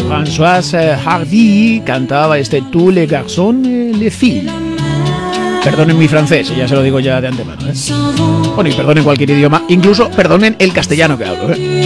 Françoise Hardy cantaba este Tous les garçons les filles. Perdonen mi francés, ya se lo digo ya de antemano, ¿eh? Bueno, y perdonen cualquier idioma, incluso perdonen el castellano que hablo, ¿eh?